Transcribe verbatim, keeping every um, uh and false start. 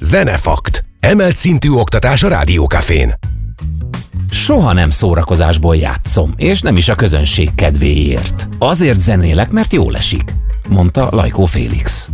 Zenefakt. Emelt szintű oktatás a Rádió Cafén. Soha nem szórakozásból játszom, és nem is a közönség kedvéért. Azért zenélek, mert jól esik, mondta Lajkó Félix.